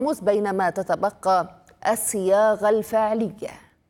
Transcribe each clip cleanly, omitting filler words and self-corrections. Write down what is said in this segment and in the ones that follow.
بينما تتبقى الصياغة الفعلية.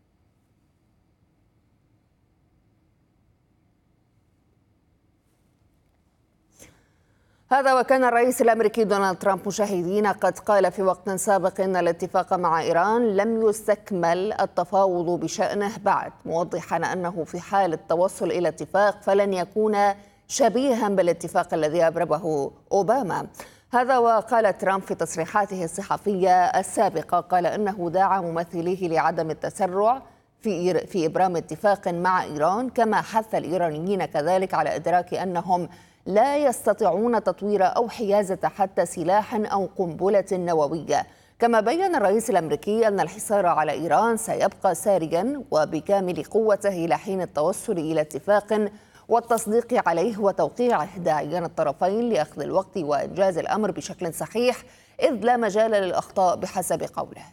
هذا وكان الرئيس الأمريكي دونالد ترامب مشاهدين قد قال في وقت سابق إن الاتفاق مع إيران لم يستكمل التفاوض بشأنه بعد، موضحا أنه في حال التوصل إلى اتفاق فلن يكون شبيها بالاتفاق الذي أبرمه أوباما. هذا وقال ترامب في تصريحاته الصحفية السابقة، قال إنه دعا ممثليه لعدم التسرع في إبرام اتفاق مع إيران، كما حث الإيرانيين كذلك على إدراك أنهم لا يستطيعون تطوير أو حيازة حتى سلاح أو قنبلة نووية. كما بيّن الرئيس الأمريكي أن الحصار على إيران سيبقى سارياً وبكامل قوته إلى حين التوصل إلى اتفاق والتصديق عليه وتوقيعه، داعياً الطرفين لأخذ الوقت وإنجاز الأمر بشكل صحيح إذ لا مجال للأخطاء بحسب قوله.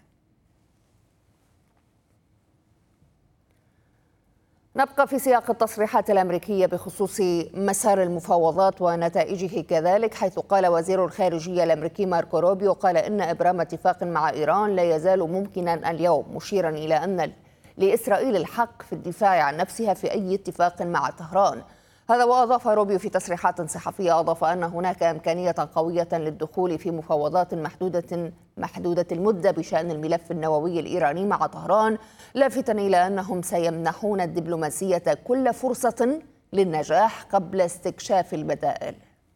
نبقى في سياق التصريحات الأمريكية بخصوص مسار المفاوضات ونتائجه كذلك، حيث قال وزير الخارجية الأمريكي ماركو روبيو قال إن إبرام اتفاق مع إيران لا يزال ممكنا اليوم، مشيرا إلى أن لإسرائيل الحق في الدفاع عن نفسها في أي اتفاق مع طهران. هذا وأضاف روبيو في تصريحات صحفية، أضاف أن هناك إمكانية قوية للدخول في مفاوضات محدودة المدة بشأن الملف النووي الإيراني مع طهران، لافتاً إلى أنهم سيمنحون الدبلوماسية كل فرصة للنجاح قبل استكشاف البدائل.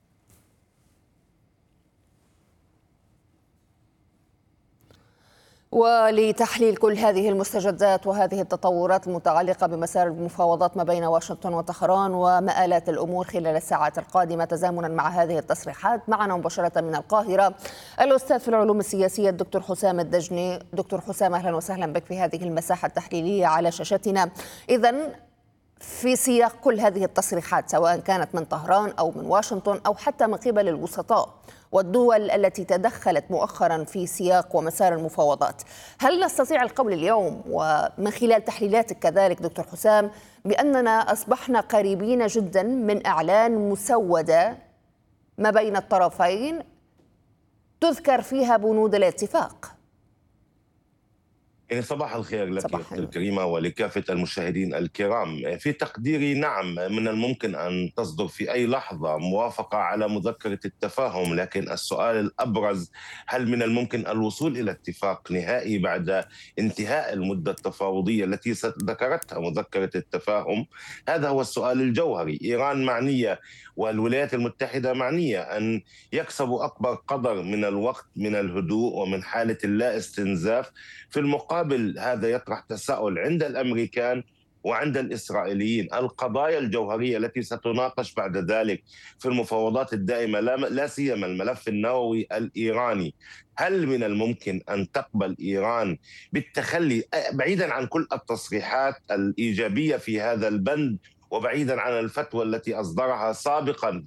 ولتحليل كل هذه المستجدات وهذه التطورات المتعلقة بمسار المفاوضات ما بين واشنطن وطهران ومآلات الأمور خلال الساعات القادمة تزامنا مع هذه التصريحات، معنا مباشرة من القاهرة الأستاذ في العلوم السياسية الدكتور حسام الدجني. دكتور حسام، أهلا وسهلا بك في هذه المساحة التحليلية على شاشتنا. إذن في سياق كل هذه التصريحات سواء كانت من طهران أو من واشنطن أو حتى من قبل الوسطاء والدول التي تدخلت مؤخرا في سياق ومسار المفاوضات، هل نستطيع القول اليوم ومن خلال تحليلاتك كذلك دكتور حسام بأننا أصبحنا قريبين جدا من إعلان مسودة ما بين الطرفين تذكر فيها بنود الاتفاق؟ يعني صباح الخير لك أختي الكريمة ولكافة المشاهدين الكرام. في تقديري نعم، من الممكن أن تصدر في أي لحظة موافقة على مذكرة التفاهم، لكن السؤال الأبرز: هل من الممكن الوصول إلى اتفاق نهائي بعد انتهاء المدة التفاوضية التي ذكرتها مذكرة التفاهم؟ هذا هو السؤال الجوهري. إيران معنية والولايات المتحدة معنية أن يكسبوا أكبر قدر من الوقت من الهدوء ومن حالة اللا استنزاف. في المقابل هذا يطرح تساؤل عند الأمريكان وعند الإسرائيليين: القضايا الجوهرية التي ستناقش بعد ذلك في المفاوضات الدائمة، لا سيما الملف النووي الإيراني، هل من الممكن أن تقبل إيران بالتخلي بعيدا عن كل التصريحات الإيجابية في هذا البند وبعيدا عن الفتوى التي أصدرها سابقا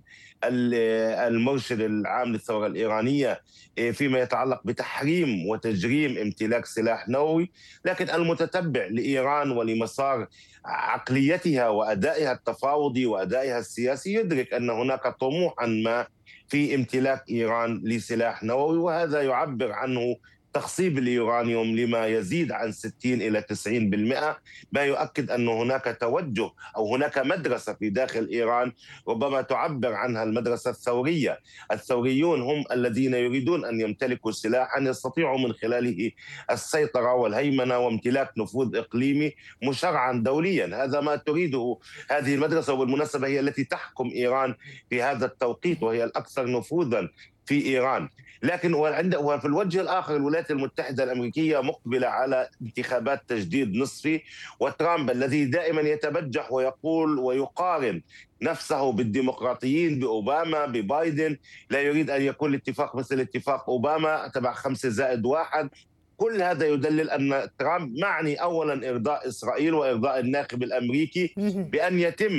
المرشد العام للثورة الإيرانية فيما يتعلق بتحريم وتجريم امتلاك سلاح نووي، لكن المتتبع لإيران ولمسار عقليتها وأدائها التفاوضي وأدائها السياسي يدرك أن هناك طموحا ما في امتلاك إيران لسلاح نووي، وهذا يعبر عنه تخصيب اليورانيوم لما يزيد عن 60 إلى 90%، ما يؤكد أن هناك توجه أو هناك مدرسة في داخل إيران ربما تعبر عنها المدرسة الثورية. الثوريون هم الذين يريدون أن يمتلكوا سلاحا يستطيعوا من خلاله السيطرة والهيمنة وامتلاك نفوذ إقليمي مشرعا دوليا. هذا ما تريده هذه المدرسة، وبالمناسبة هي التي تحكم إيران في هذا التوقيت وهي الأكثر نفوذا في إيران. لكن وفي الوجه الآخر الولايات المتحدة الأمريكية مقبلة على انتخابات تجديد نصفي، وترامب الذي دائما يتبجح ويقول ويقارن نفسه بالديمقراطيين، بأوباما، ببايدن، لا يريد أن يكون الاتفاق مثل اتفاق أوباما تبع 5+1. كل هذا يدلل أن ترامب معني أولا إرضاء إسرائيل وإرضاء الناخب الأمريكي بأن يتم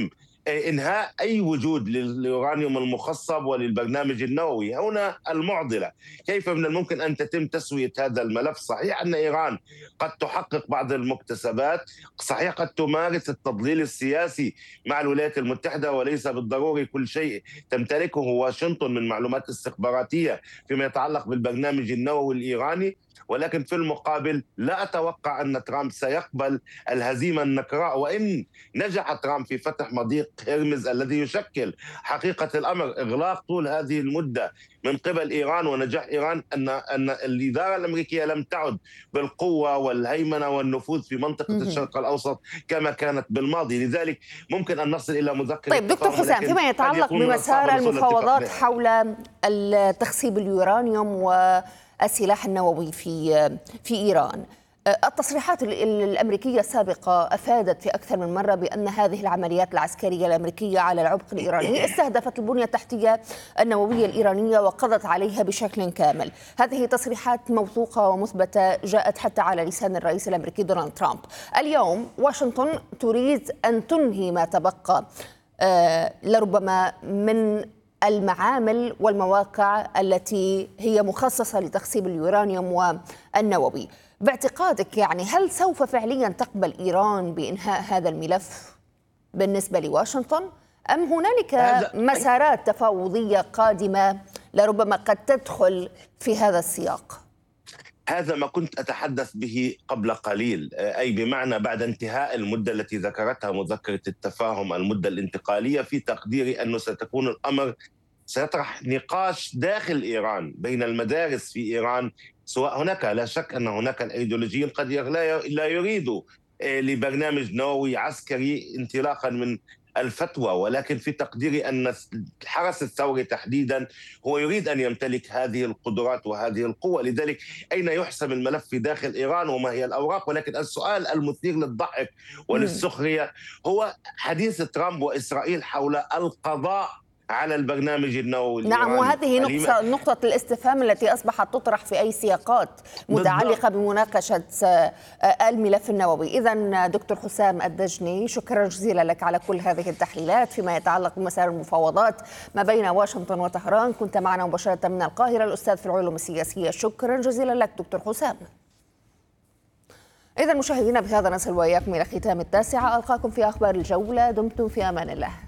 إنهاء أي وجود لليورانيوم المخصب وللبرنامج النووي. هنا المعضلة، كيف من الممكن أن تتم تسوية هذا الملف؟ صحيح أن إيران قد تحقق بعض المكتسبات، صحيح قد تمارس التضليل السياسي مع الولايات المتحدة، وليس بالضروري كل شيء تمتلكه واشنطن من معلومات استخباراتية فيما يتعلق بالبرنامج النووي الإيراني، ولكن في المقابل لا أتوقع أن ترامب سيقبل الهزيمة النكراء. وإن نجح ترامب في فتح مضيق هرمز الذي يشكل حقيقة الأمر إغلاق طول هذه المدة من قبل إيران، ونجاح إيران أن الإدارة الأمريكية لم تعد بالقوة والهيمنة والنفوذ في منطقة الشرق الأوسط كما كانت بالماضي. لذلك ممكن أن نصل إلى مذكرة. طيب دكتور حسام، فيما يتعلق بمسار المفاوضات حول تخصيب اليورانيوم والسلاح النووي في إيران، التصريحات الأمريكية السابقة أفادت في أكثر من مرة بأن هذه العمليات العسكرية الأمريكية على العمق الإيراني استهدفت البنية التحتية النووية الإيرانية وقضت عليها بشكل كامل. هذه تصريحات موثوقة ومثبتة جاءت حتى على لسان الرئيس الأمريكي دونالد ترامب. اليوم واشنطن تريد أن تنهي ما تبقى لربما من المعامل والمواقع التي هي مخصصة لتخصيب اليورانيوم والنووي. باعتقادك يعني هل سوف فعليا تقبل إيران بإنهاء هذا الملف بالنسبة لواشنطن، أم هنالك مسارات تفاوضية قادمة لربما قد تدخل في هذا السياق؟ هذا ما كنت أتحدث به قبل قليل، أي بمعنى بعد انتهاء المدة التي ذكرتها مذكرة التفاهم، المدة الانتقالية، في تقديري أنه سيكون الأمر سيطرح نقاش داخل إيران بين المدارس في إيران، سواء هناك، لا شك أن هناك الأيديولوجيين قد لا يريدوا لبرنامج نووي عسكري انطلاقا من الفتوى، ولكن في تقديري أن الحرس الثوري تحديدا هو يريد أن يمتلك هذه القدرات وهذه القوة. لذلك أين يحسم الملف في داخل إيران وما هي الأوراق؟ ولكن السؤال المثير للضحك وللسخرية هو حديث ترامب وإسرائيل حول القضاء على البرنامج النووي الإيراني. نعم، وهذه نقطة الاستفهام التي أصبحت تطرح في أي سياقات متعلقة بمناقشة الملف النووي. إذن دكتور حسام الدجني، شكرا جزيلا لك على كل هذه التحليلات فيما يتعلق بمسار المفاوضات ما بين واشنطن وطهران. كنت معنا مباشرة من القاهرة الأستاذ في العلوم السياسية. شكرا جزيلا لك دكتور حسام. إذن مشاهدينا، بهذا نصل وإياكم إلى ختام التاسعة. ألقاكم في أخبار الجولة. دمتم في أمان الله.